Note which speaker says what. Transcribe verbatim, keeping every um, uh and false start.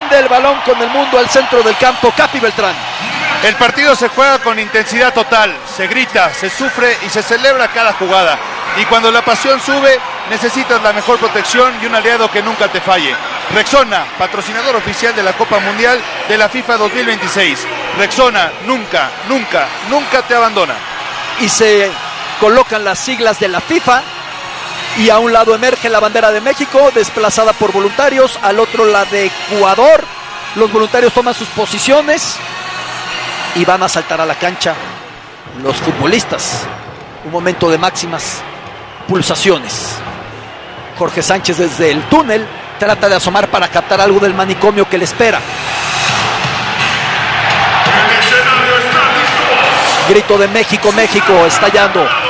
Speaker 1: defiende el balón con el mundo al centro del campo, Capi Beltrán.
Speaker 2: El partido se juega con intensidad total, se grita, se sufre y se celebra cada jugada. Y cuando la pasión sube, necesitas la mejor protección y un aliado que nunca te falle. Rexona, patrocinador oficial de la Copa Mundial de la FIFA dos mil veintiséis. Rexona nunca, nunca, nunca te abandona.
Speaker 1: Y se colocan las siglas de la FIFA y a un lado emerge la bandera de México, desplazada por voluntarios, al otro la de Ecuador. Los voluntarios toman sus posiciones y van a saltar a la cancha los futbolistas. Un momento de máximas pulsaciones. Jorge Sánchez desde el túnel trata de asomar para captar algo del manicomio que le espera. Grito de México, México, estallando.